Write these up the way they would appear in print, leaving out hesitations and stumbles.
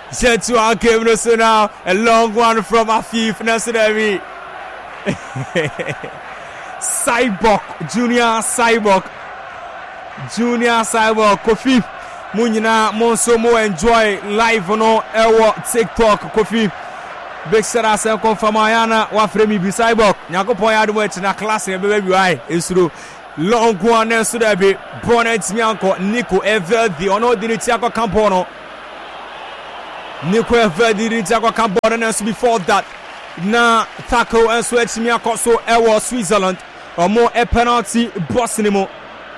Jet to our game so now. A long one from Afif Nasirami. Cyborg, Junior Cyborg, Kofi. Munyina Monso mo enjoy live no ewo TikTok Kofi. Big Sera se confirm Ayana wa fremi bi Cyborg. Nyakopon ya demo na class e be why isuru. Long one so there be Bonnet Mianko Nico Everdi ono diniti akọ campo no. Nico Everdi diniti akọ campo no so before that. Na tackle and switch Mianko so ewo Switzerland. Or more a penalty boss anymore.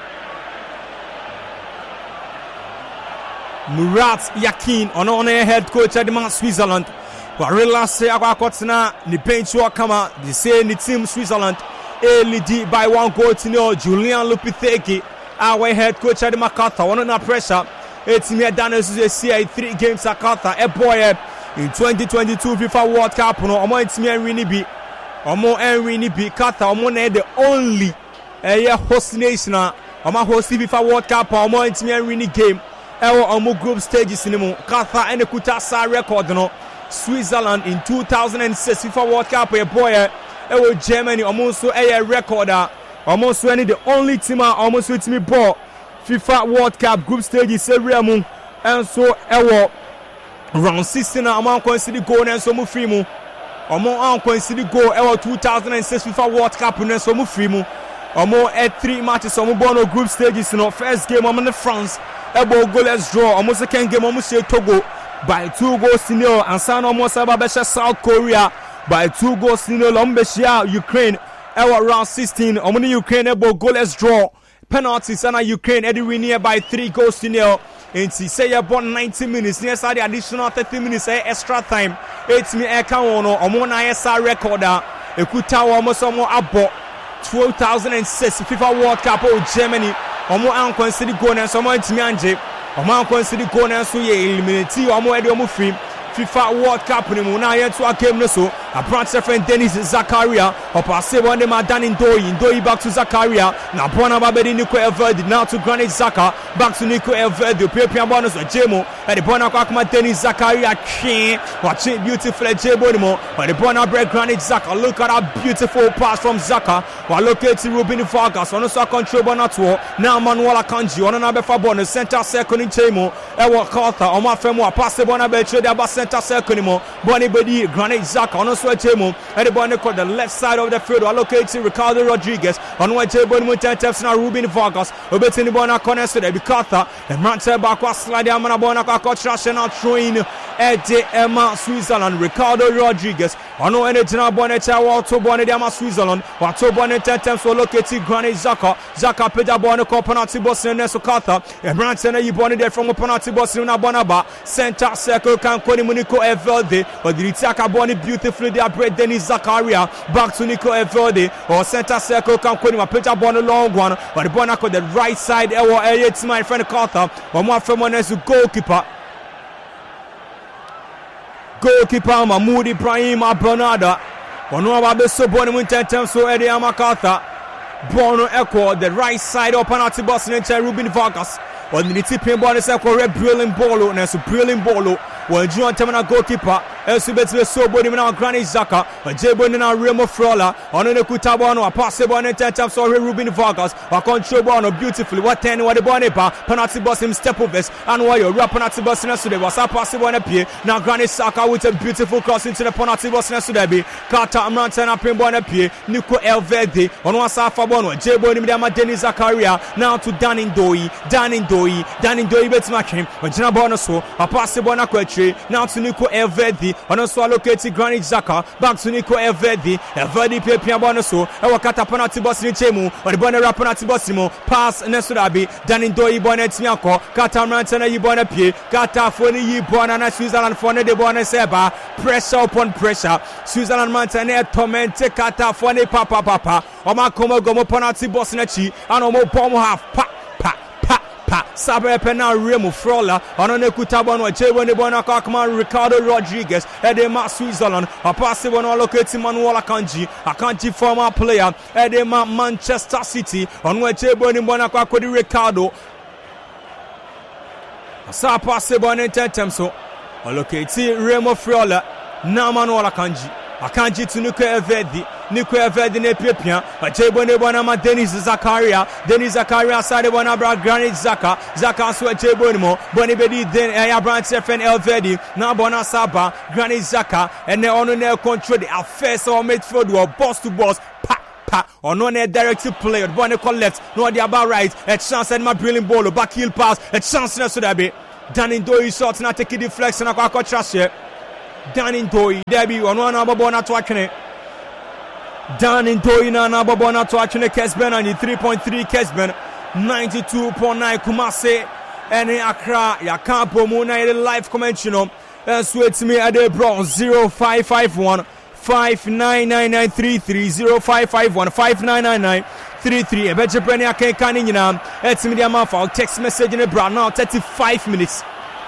Murat Yakin on head coach at the Switzerland. But relax say Akwakotina ni bench wa kama the say ni team Switzerland lead by 1 goal to 0. Julian Lopetegui our head coach at the MacArthur one under pressure. It's me done as you see 3 games MacArthur a boy in 2022 FIFA World Cup no omo it's me Henry bi Qatar omo na the only host nation omo host FIFA World Cup omo it's me Henry game ewo omo group stages ni mo Qatar and kuta sa record no Switzerland in 2006 FIFA World Cup a boy ewo Germany omo so record omo so any the only team omo so team ball FIFA World Cup group stages area mu and so ewo round 16 omo consider goal and so mu free mu omo an consider goal ewo 2006 FIFA World Cup and so mu free mu omo 3 matches omo born no group stages no first game omo in France ebo goalless draw omo second game omo share Togo by 2 goals to 0 and San omo Sababesha South Korea by 2 goals to 0 Lombeshia Ukraine ewo round 16 omo ni Ukraine ebo goalless draw penalties and Ukraine edi win here by 3 goals to 0 and say about 90 minutes near the additional 30 minutes extra time 8 me eka wono omo na yesa recorder ekuta omo somo abo 2006 FIFA World Cup of Germany omo an consider goal na somo ntimi anje omo an consider goal na so ye eliminate omo edi omo free FIFA World Cup ni mu na yeto akem no so a branch friend Dennis Zakaria opase one dem Danny Ndoyi back to Zakaria na bona babedi Nico Everdi now to Granit Xhaka back to Nico Everdi prepare bonus for Jemo and the bona kwakuma Dennis Zakaria watching beautiful Jemo ni mo but the bona break Granit Xhaka look at that beautiful pass from Xhaka while locating Ruben Vargas on so control bona to now Manuel Akanji on na be for bonus center second in Jemo e work out on ma femo pass bona be trade about center second mo Bonnie Bedi Granit Xhaka on so Jemo and the bona called the left side of the field allocating Ricardo Rodriguez on what Jemo Mutanteps na Ruben Vargas obetini bona corner so there because the Manchester back was slide amana bona kwa trash now throwing Emma Switzerland Ricardo Rodriguez on no energy na bona cha wato bona de Switzerland wato bona Mutanteps so locating Granit Xhaka peda bona ko penalty box na so Qatar e Manchester na yibona there from penalty box na bona ba center circle can Koni Nico Everdi or the Ritaka bona beautifully there break Dennis Zakaria back to Nico Everdi or center circle can Koni peda bona long one but the bona ko the right side ewo it's my friend Qatar or more from one as goalkeeper Mahmoud Ibrahim Abonada ono ababe so bona Mutanteps so Eddie Amakata Bono Echo the right side of penalty box in Ruben Vargas on the tipping ball is a brilliant ball and so brilliant ball when John Temana goalkeeper Elsubet so body now Granit Xhaka Jebo na Remo Frola on the Kutabano a possible on Mutanteps so Ruben Vargas a control ball beautifully what 10 what the Bonipa penalty box him step over and why you rap penalty box in so there was a possible on a pier now Granit Xhaka with a beautiful cross into the penalty box in so there be Carter Amran up in one pier Nico Everdi on one side for one Jebo ni Dennis Zakaria now to Danny Ndoyi bets match him when Jina Bonoso a possible on a question now to Nico Everdi on also allocated Granit Xhaka back to Nico Everdi Pepia Bonoso and Wakata penalty box in Chemu or the Bonner penalty box pass Nesurabi Danny Ndoyi Bonnet Miako Kata Mantana Yibona Pie Kata Foni Yibona Switzerland Fone de Bonne Seba pressure upon pressure Switzerland Mantana tormente Kata Fone Papa Oma Komo Gomo penalty box Nechi and Omo bomb half Sabe pena Remo Frola on the Kutabano Jebo ne bona Kakman Ricardo Rodriguez Edema Switzerland a passive on allocating Manuel Akanji former player Edema Manchester City on where Jebo ne bona Kakodi Ricardo Sa passive on Mutanteps so Oloketi Remo Friola na Manuel Akanji to Nico Evedi ne Pepia Ajebo ne Bonama Denis Zakaria side Bonabra Granit Zaka so Ajebo mo Bonibedi then Abraham FN Elvedi na Bona Saba Granit Zaka and they on control the affairs of midfield or boss to boss on one directed play one call left no the about right a chance at my brilliant ball back heel pass a chance na so that be Danny Doy shot na take deflection na kwa trash Danny Doy debi on one abo na to akene Danny Doy na abo na to akene Kesben and 3.3 Kesben 92.9 Kumase and Accra ya campo mu na live commentary no sweet me at the bronze 0551 599933 0551 599933 ebeje brani akenkan nyina etimi dia mafa text message ne bra now 35 minutes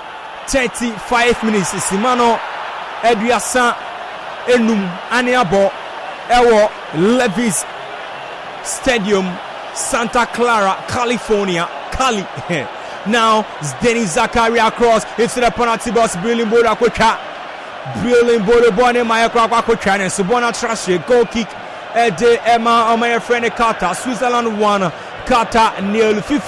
simano eduasa enum ane abo ewo Levi's Stadium Santa Clara California Cali now Denis Zakaria cross into the penalty box Brilliant Boda Kocha Brilliant Boda Bonne Maya Kwakwa China Subona Trash goal kick de Emma on my friend Carter Switzerland 1 Carter nil FIFA